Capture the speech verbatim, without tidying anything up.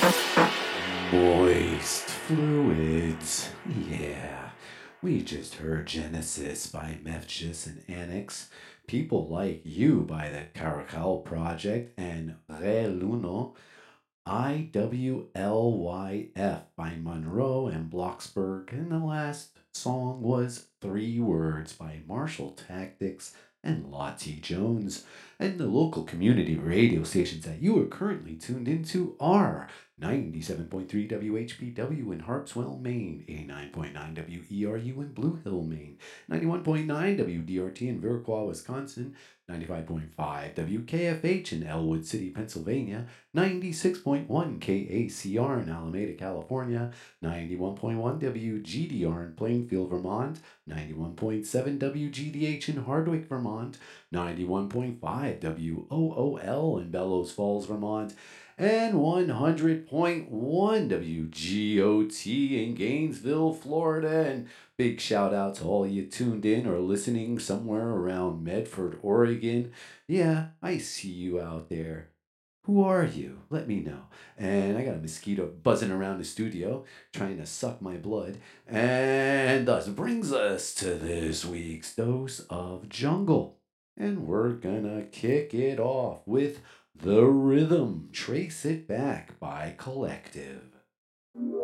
Moist fluids. Yeah. We just heard Genesis by Memphis and Annex, People Like You by the Caracal Project, and Re Luno, I W L Y F by Monroe and Bloxburg. And the last song was Three Words by Marshall Tactics and Lottie Jones. And the local community radio stations that you are currently tuned into are ninety-seven point three W H P W in Harpswell, Maine, eighty-nine point nine W E R U in Blue Hill, Maine, ninety-one point nine W D R T in Viroqua, Wisconsin, ninety-five point five W K F H in Elwood City, Pennsylvania, ninety-six point one K A C R in Alameda, California, ninety-one point one W G D R in Plainfield, Vermont, ninety-one point seven W G D H in Hardwick, Vermont, ninety-one point five W O O L in Bellows Falls, Vermont, and one hundred point one W G O T in Gainesville, Florida. And big shout out to all you tuned in or listening somewhere around Medford, Oregon. Yeah, I see you out there. Who are you? Let me know. And I got a mosquito buzzing around the studio trying to suck my blood. And thus brings us to this week's dose of jungle. And we're gonna kick it off with The Rhythm, Trace It Back by Collective.